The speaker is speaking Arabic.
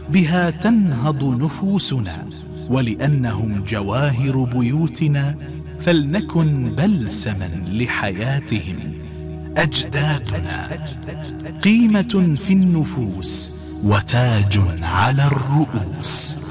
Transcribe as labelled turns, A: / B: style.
A: بها تنهض نفوسنا، ولأنهم جواهر بيوتنا فلنكن بلسما لحياتهم. أجدادنا قيمة في النفوس وتاج على الرؤوس.